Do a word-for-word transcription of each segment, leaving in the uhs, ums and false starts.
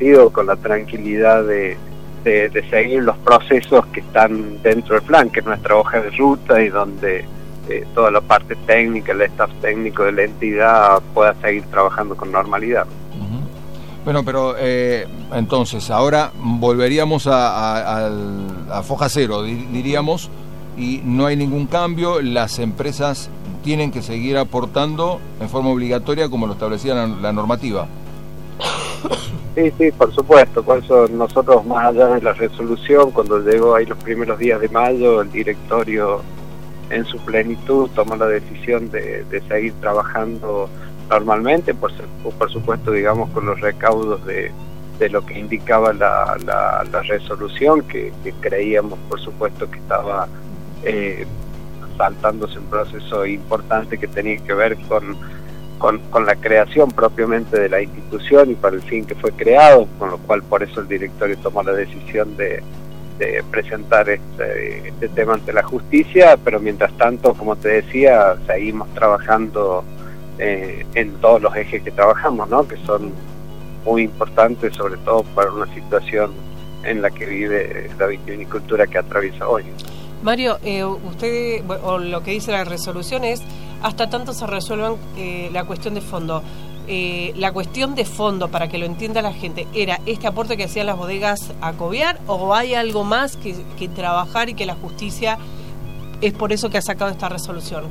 sentido, con la tranquilidad de, de, de seguir los procesos que están dentro del plan, que es nuestra hoja de ruta, y donde eh, toda la parte técnica, el staff técnico de la entidad pueda seguir trabajando con normalidad. Bueno, pero eh, entonces, ahora volveríamos a, a, a, a foja cero, diríamos, y no hay ningún cambio, las empresas tienen que seguir aportando en forma obligatoria como lo establecía la, la normativa. Sí, sí, por supuesto, por eso nosotros, más allá de la resolución, cuando llegó ahí los primeros días de mayo, el directorio en su plenitud tomó la decisión de, de seguir trabajando normalmente, por, por supuesto, digamos, con los recaudos de, de lo que indicaba la, la, la resolución, que, que creíamos, por supuesto, que estaba eh, saltándose un proceso importante que tenía que ver con, con, con la creación propiamente de la institución y para el fin que fue creado, con lo cual por eso el directorio tomó la decisión de, de presentar este, este tema ante la justicia, pero mientras tanto, como te decía, seguimos trabajando Eh, en todos los ejes que trabajamos, ¿no? Que son muy importantes, sobre todo para una situación en la que vive la vitivinicultura que atraviesa hoy. Mario, eh, usted, o lo que dice la resolución es, hasta tanto se resuelvan eh, la cuestión de fondo. Eh, la cuestión de fondo, para que lo entienda la gente, ¿era este aporte que hacían las bodegas a Coviar, o hay algo más que, que trabajar y que la justicia es por eso que ha sacado esta resolución?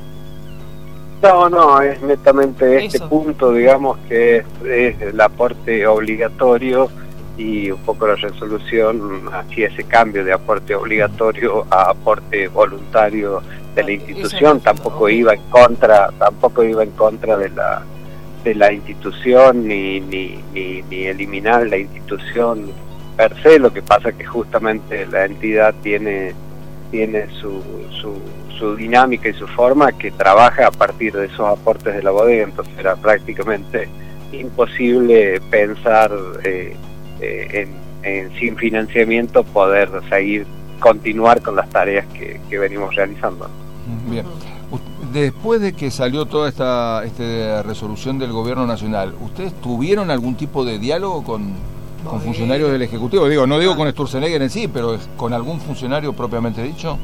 No, no, es netamente este Eso. punto, digamos, que es, es el aporte obligatorio, y un poco la resolución hacía ese cambio de aporte obligatorio a aporte voluntario de la institución. Tampoco iba en contra, tampoco iba en contra de la de la institución, ni ni, ni, ni eliminar la institución per se. Lo que pasa que justamente la entidad tiene tiene su su su dinámica y su forma, que trabaja a partir de esos aportes de la bodega, entonces era prácticamente imposible pensar eh, eh, en, en sin financiamiento poder seguir, continuar con las tareas que, que venimos realizando. Bien. Después de que salió toda esta, esta resolución del Gobierno Nacional, ¿ustedes tuvieron algún tipo de diálogo con, con funcionarios del Ejecutivo? Digo, no digo con Sturzenegger en sí, pero con algún funcionario propiamente dicho.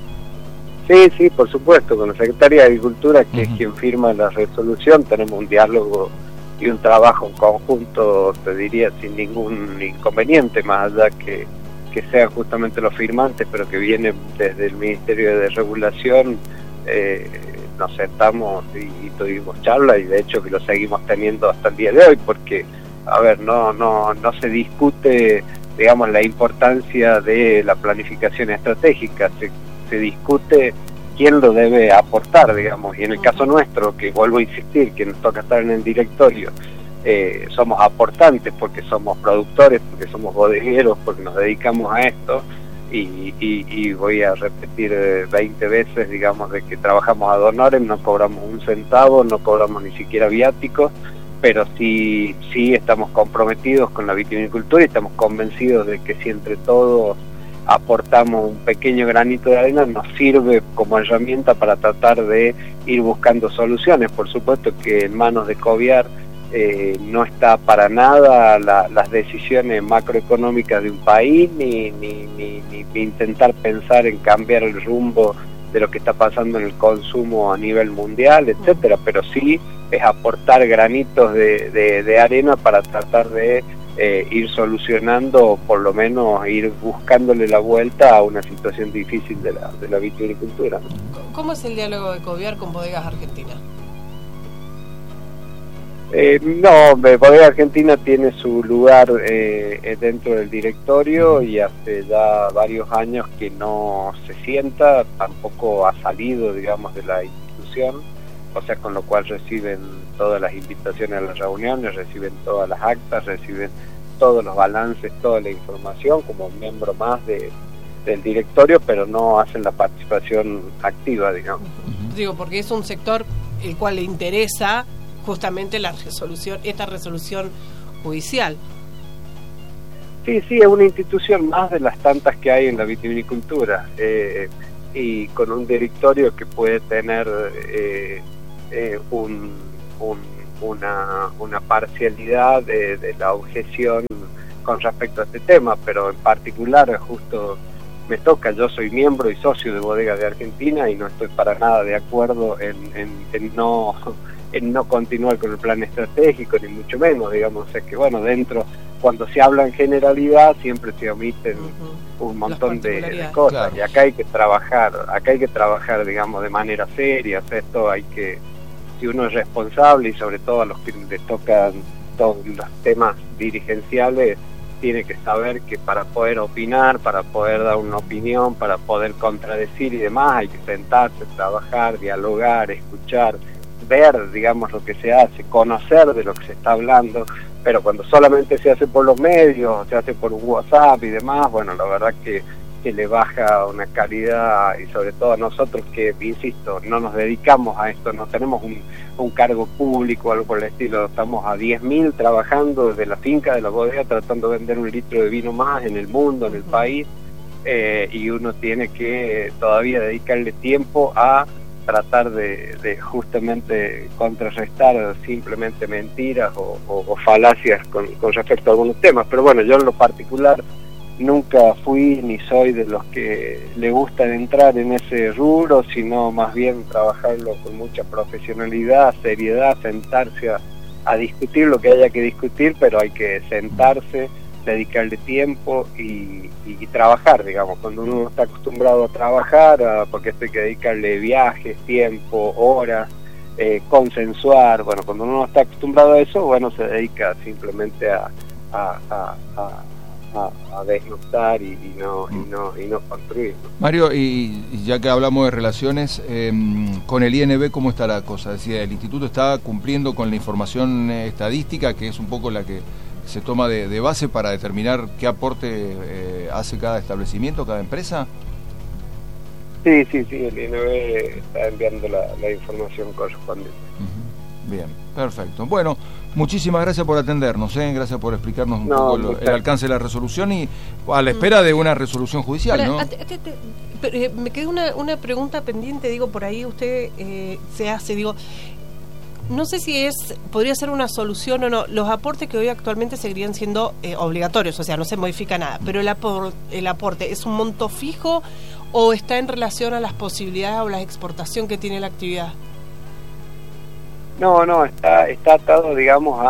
Sí, sí, por supuesto, con la Secretaría de Agricultura, que uh-huh. es quien firma la resolución. Tenemos un diálogo y un trabajo en conjunto, te diría, sin ningún inconveniente, más allá que, que sean justamente los firmantes, pero que vienen desde el Ministerio de Regulación. Eh, nos sentamos y, y tuvimos charla, y de hecho que lo seguimos teniendo hasta el día de hoy, porque, a ver, no, no, no se discute, digamos, la importancia de la planificación estratégica, se se discute quién lo debe aportar, digamos, y en el caso nuestro, que vuelvo a insistir, que nos toca estar en el directorio, eh, somos aportantes porque somos productores, porque somos bodegueros, porque nos dedicamos a esto, y, y, y voy a repetir veinte veces, digamos, de que trabajamos ad honorem, no cobramos un centavo, no cobramos ni siquiera viáticos, pero sí, sí estamos comprometidos con la vitivinicultura y estamos convencidos de que si entre todos aportamos un pequeño granito de arena, nos sirve como herramienta para tratar de ir buscando soluciones. Por supuesto que en manos de Coviar eh, no está para nada la, las decisiones macroeconómicas de un país, ni, ni, ni, ni intentar pensar en cambiar el rumbo de lo que está pasando en el consumo a nivel mundial, etcétera, pero sí es aportar granitos de, de, de arena para tratar de Eh, ir solucionando, o por lo menos ir buscándole la vuelta a una situación difícil de la, de la vitivinicultura. ¿Cómo es el diálogo de Coviar con Bodegas Argentina? Eh, no, Bodega Argentina tiene su lugar eh, dentro del directorio, y hace ya varios años que no se sienta, tampoco ha salido, digamos, de la institución, o sea, con lo cual reciben todas las invitaciones a las reuniones, reciben todas las actas, reciben todos los balances, toda la información como miembro más de, del directorio, pero no hacen la participación activa, digamos. Digo, porque es un sector el cual le interesa justamente la resolución, esta resolución judicial. Sí, sí, es una institución más de las tantas que hay en la vitivinicultura, eh, y con un directorio que puede tener eh, eh, un, un, una, una parcialidad de, de la objeción con respecto a este tema, pero en particular justo me toca, yo soy miembro y socio de Bodegas de Argentina y no estoy para nada de acuerdo en, en, en no en no continuar con el plan estratégico, ni mucho menos, digamos, o sea que bueno, dentro, cuando se habla en generalidad, siempre se omiten uh-huh. un montón de, de cosas, claro. Y acá hay que trabajar, acá hay que trabajar, digamos, de manera seria, o sea, esto hay que, si uno es responsable, y sobre todo a los que les tocan todos los temas dirigenciales, tiene que saber que para poder opinar, para poder dar una opinión, para poder contradecir y demás, hay que sentarse, trabajar, dialogar, escuchar, ver, digamos, lo que se hace, conocer de lo que se está hablando, pero cuando solamente se hace por los medios, se hace por un WhatsApp y demás, bueno, la verdad que, que le baja una calidad, y sobre todo a nosotros que, insisto, no nos dedicamos a esto, no tenemos un, un cargo público o algo por el estilo, estamos a diez mil trabajando desde la finca de la bodega tratando de vender un litro de vino más en el mundo, en el país, eh, y uno tiene que todavía dedicarle tiempo a tratar de, de justamente contrarrestar simplemente mentiras o, o, o falacias con, con respecto a algunos temas. Pero bueno, yo en lo particular nunca fui ni soy de los que le gustan entrar en ese rubro, sino más bien trabajarlo con mucha profesionalidad, seriedad, sentarse a, a discutir lo que haya que discutir, pero hay que sentarse, dedicarle tiempo y, y, y trabajar, digamos, cuando uno está acostumbrado a trabajar, a, porque esto hay que dedicarle viajes, tiempo, horas, eh, consensuar, bueno, cuando uno no está acostumbrado a eso, bueno, se dedica simplemente a, a, a, a A, a desnudar y, y no y no y no construir, ¿no? Mario, y, y ya que hablamos de relaciones, eh, con el I N B, ¿cómo está la cosa? Es decir, el instituto está cumpliendo con la información eh, estadística, que es un poco la que se toma de, de base para determinar qué aporte eh, hace cada establecimiento, cada empresa. Sí, sí, sí, el I N B está enviando la, la información correspondiente. Uh-huh. Bien, perfecto. Bueno, muchísimas gracias por atendernos, ¿eh? Gracias por explicarnos un no, poco lo, el alcance de la resolución y a la espera de una resolución judicial, Ahora, ¿no? Te, te, te, eh, me quedó una, una pregunta pendiente, digo, por ahí usted eh, se hace, digo, no sé si es podría ser una solución o no, los aportes que hoy actualmente seguirían siendo eh, obligatorios, o sea, no se modifica nada, pero el, apor, el aporte, ¿es un monto fijo o está en relación a las posibilidades o la exportación que tiene la actividad? No, no, está está atado, digamos,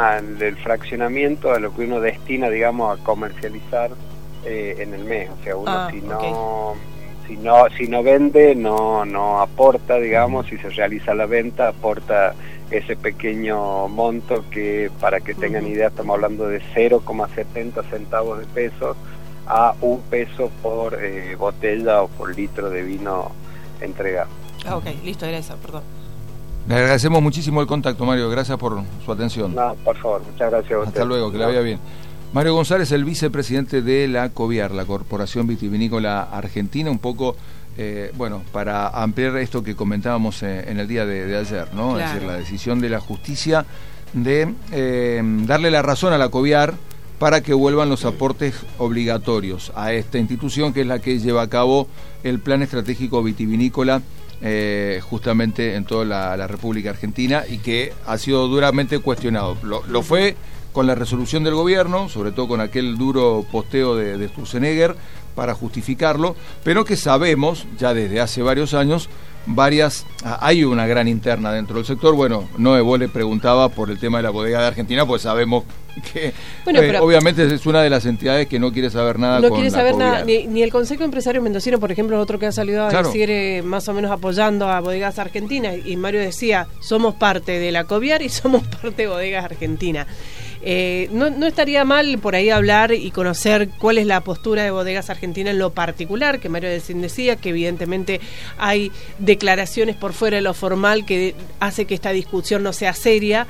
al fraccionamiento, a lo que uno destina, digamos, a comercializar eh, en el mes. O sea, uno ah, si no okay. si no si no vende, no no aporta, digamos, si se realiza la venta, aporta ese pequeño monto que, para que tengan uh-huh. idea, estamos hablando de cero coma setenta centavos de pesos a un peso por eh, botella o por litro de vino entregado. Ah, ok, listo, era eso, perdón. Le agradecemos muchísimo el contacto, Mario. Gracias por su atención. No, por favor, muchas gracias a usted. Hasta luego, que no. la vaya bien. Mario González, el vicepresidente de la COVIAR, la Corporación Vitivinícola Argentina, un poco, eh, bueno, para ampliar esto que comentábamos eh, en el día de, de ayer, ¿no? Claro. Es decir, la decisión de la justicia de eh, darle la razón a la COVIAR para que vuelvan los aportes obligatorios a esta institución, que es la que lleva a cabo el Plan Estratégico Vitivinícola Eh, justamente en toda la, la República Argentina, y que ha sido duramente cuestionado. Lo, lo fue con la resolución del gobierno, sobre todo con aquel duro posteo de, de Sturzenegger para justificarlo, pero que sabemos ya desde hace varios años, varias hay una gran interna dentro del sector. Bueno, Noé, vos le preguntaba por el tema de la bodega de Argentina, pues sabemos que bueno, eh, obviamente es una de las entidades que no quiere saber nada no con quiere la saber COVIAR. nada, ni, ni el Consejo Empresario Mendocino, por ejemplo, otro que ha salido a claro. decir eh, más o menos apoyando a Bodegas Argentinas, y Mario decía, somos parte de la COVIAR y somos parte de Bodegas Argentinas. Eh, no, no estaría mal por ahí hablar y conocer cuál es la postura de Bodegas Argentinas en lo particular, que Mario decía que evidentemente hay declaraciones por fuera de lo formal que hace que esta discusión no sea seria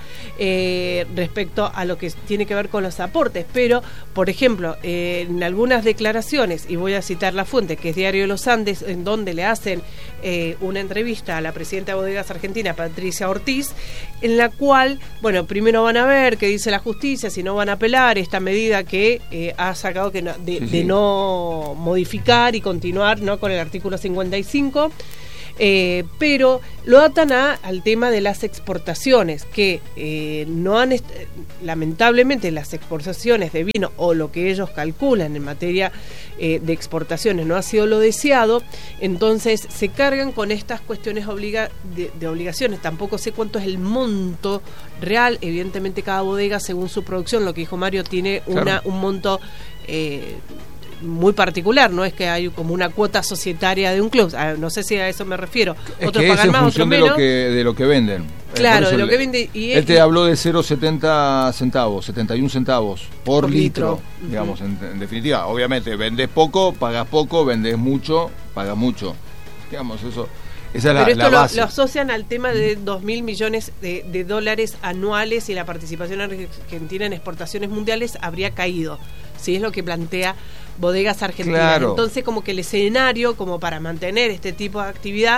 eh, respecto a lo que tiene que ver con los aportes, pero por ejemplo eh, en algunas declaraciones, y voy a citar la fuente, que es Diario de los Andes, en donde le hacen eh, una entrevista a la presidenta de Bodegas Argentinas, Patricia Ortiz, en la cual, bueno, primero van a ver qué dice la justicia, si no van a apelar esta medida que eh, ha sacado que no, de, sí, sí. de no modificar y continuar, ¿no?, con el artículo cincuenta y cinco. Eh, pero lo atan a, al tema de las exportaciones, que eh, no han, est- lamentablemente las exportaciones de vino o lo que ellos calculan en materia eh, de exportaciones no ha sido lo deseado, entonces se cargan con estas cuestiones obliga- de, de obligaciones. Tampoco sé cuánto es el monto real, evidentemente cada bodega según su producción, lo que dijo Mario, tiene una, claro. un monto eh, muy particular, no es que hay como una cuota societaria de un club, no sé si a eso me refiero. Es Otros que pagan es en más, función otros de lo menos. que de lo que venden. Claro, Eh, de lo él, que vende. Y él es, te habló de cero coma setenta centavos, setenta y un centavos por, Por litro, litro. digamos, en, en definitiva. Obviamente, vendés poco, pagas poco, vendés mucho, pagas mucho. Digamos, eso, esa es la, Pero esto la lo, base. lo asocian al tema de dos mil millones de, de dólares anuales y la participación argentina en exportaciones mundiales habría caído. Sí, es lo que plantea Bodegas Argentinas. Claro. Entonces, como que el escenario, como para mantener este tipo de actividad,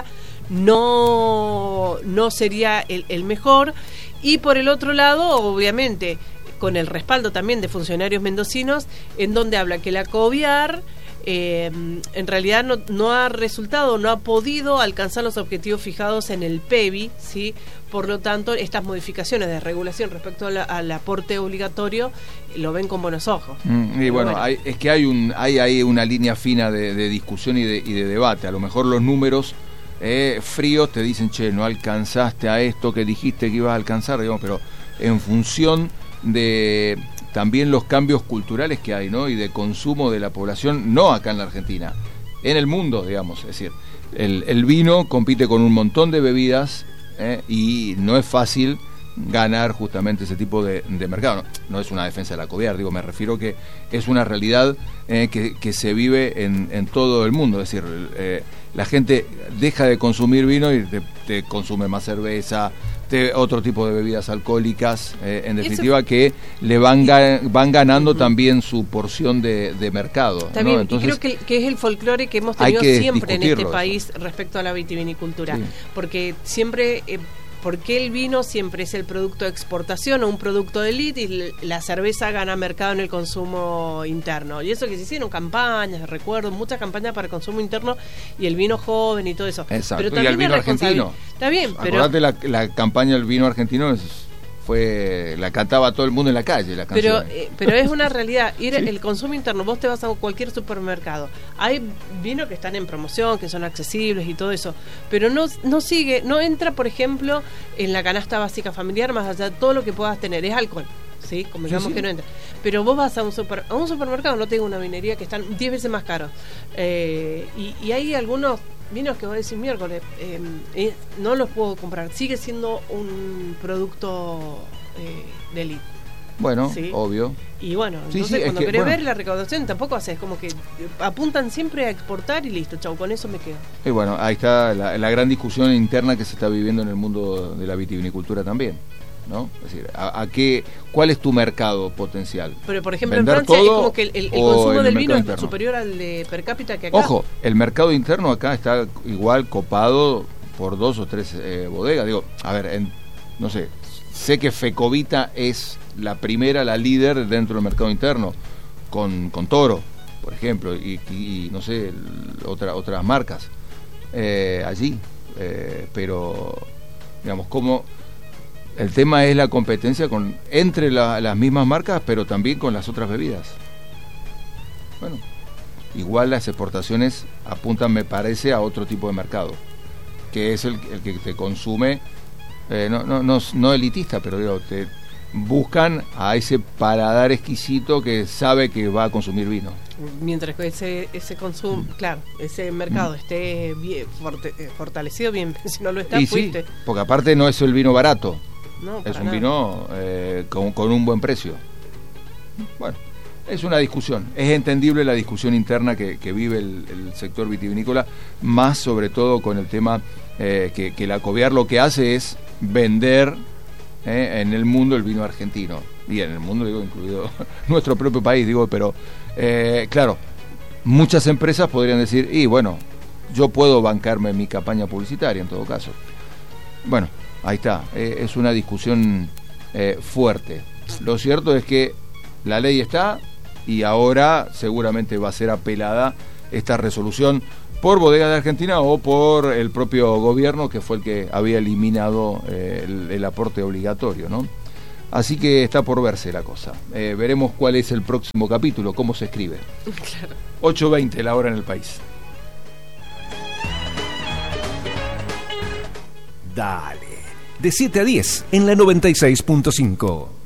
no, no sería el, el mejor. Y por el otro lado, obviamente, con el respaldo también de funcionarios mendocinos, en donde habla que la COVIAR eh, en realidad no, no ha resultado, no ha podido alcanzar los objetivos fijados en el P E B I, ¿sí? Por lo tanto, estas modificaciones de regulación respecto a la, al aporte obligatorio lo ven con buenos ojos. Mm, y bueno, bueno. Hay, es que hay un hay ahí una línea fina de, de discusión y de, y de debate. A lo mejor los números eh, fríos te dicen, che, no alcanzaste a esto que dijiste que ibas a alcanzar, digamos, pero en función de también los cambios culturales que hay, ¿no? Y de consumo de la población, no acá en la Argentina, en el mundo, digamos. Es decir, el, el vino compite con un montón de bebidas eh, y no es fácil ganar justamente ese tipo de, de mercado. No, no es una defensa de la COVIAR, digo, me refiero que es una realidad eh, que, que se vive en, en todo el mundo. Es decir, eh, la gente deja de consumir vino y te, te consume más cerveza, te, otro tipo de bebidas alcohólicas, eh, en definitiva Eso... que le van, ga, van ganando uh-huh. también su porción de, de mercado. También, ¿no? Entonces, y creo que, que es el folclore que hemos tenido que siempre en este eso. país respecto a la vitivinicultura, sí. Porque siempre... Eh, ¿por qué el vino siempre es el producto de exportación o un producto de élite y la cerveza gana mercado en el consumo interno? Y eso que se hicieron campañas, recuerdo, muchas campañas para el consumo interno y el vino joven y todo eso. Exacto, pero también y el vino argentino. Está bien, pero... Acordate la, la campaña del vino argentino es... fue la cantaba todo el mundo en la calle la canción. Pero eh, pero es una realidad, ir ¿sí? El consumo interno, vos te vas a cualquier supermercado, hay vinos que están en promoción, que son accesibles y todo eso, pero no no sigue, no entra, por ejemplo, en la canasta básica familiar, más allá de todo lo que puedas tener, es alcohol, ¿sí? Como digamos sí, sí. que no entra. Pero vos vas a un super, a un supermercado, no tengo una vinería que están diez veces más caros. Eh, y, y hay algunos vinos que vos decís miércoles, eh, eh, no los puedo comprar, sigue siendo un producto eh, de élite. Bueno, ¿sí? Obvio. Y bueno, sí, entonces sí, cuando que, querés bueno. ver la recaudación tampoco haces, como que apuntan siempre a exportar y listo, chau, con eso me quedo. Y bueno, ahí está la, la gran discusión interna que se está viviendo en el mundo de la vitivinicultura también, ¿no? Es decir, ¿a, a qué, ¿cuál es tu mercado potencial? Pero por ejemplo en Francia es como que el, el, el consumo el del vino interno? Es superior al de per cápita que acá. Ojo, el mercado interno acá está igual copado por dos o tres eh, bodegas. Digo, a ver, en, no sé, sé que Fecovita es la primera, la líder dentro del mercado interno, con, con Toro, por ejemplo, y, y, y no sé, el, otra, otras marcas eh, allí. Eh, pero, digamos, como... El tema es la competencia con entre la, las mismas marcas, pero también con las otras bebidas. Bueno, igual las exportaciones apuntan, me parece, a otro tipo de mercado, que es el, el que te consume, eh, no, no, no, no elitista, pero digo, te buscan a ese paladar exquisito que sabe que va a consumir vino. Mientras que ese, ese consumo, mm. claro, ese mercado mm. esté bien, forte, fortalecido, bien, si no lo está, y fuiste. Sí, porque aparte no es el vino barato. No, es un nada. vino eh, con, con un buen precio. Bueno, es una discusión. Es entendible la discusión interna que, que vive el, el sector vitivinícola, más sobre todo con el tema eh, que, que la COVIAR lo que hace es vender eh, en el mundo el vino argentino. Y en el mundo, digo, incluido nuestro propio país, digo, pero eh, claro, muchas empresas podrían decir, y bueno, yo puedo bancarme mi campaña publicitaria en todo caso. Bueno, ahí está, eh, es una discusión eh, fuerte. Lo cierto es que la ley está y ahora seguramente va a ser apelada esta resolución por Bodega de Argentina o por el propio gobierno, que fue el que había eliminado eh, el, el aporte obligatorio, ¿no? Así que está por verse la cosa. Eh, veremos cuál es el próximo capítulo, cómo se escribe. Claro. ocho veinte la hora en el país. Dale, de siete a diez en la noventa y seis punto cinco.